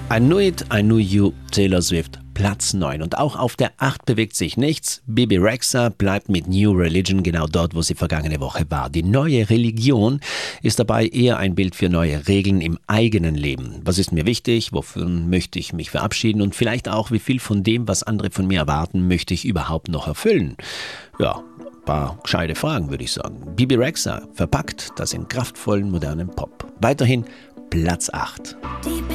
I Knew It, I Knew You, Taylor Swift, Platz 9. Und auch auf der 8 bewegt sich nichts. Bebe Rexha bleibt mit New Religion genau dort, wo sie vergangene Woche war. Die neue Religion ist dabei eher ein Bild für neue Regeln im eigenen Leben. Was ist mir wichtig? Wofür möchte ich mich verabschieden? Und vielleicht auch, wie viel von dem, was andere von mir erwarten, möchte ich überhaupt noch erfüllen? Ja, ein paar gescheite Fragen, würde ich sagen. Bebe Rexha verpackt das in kraftvollen, modernen Pop. Weiterhin Platz 8.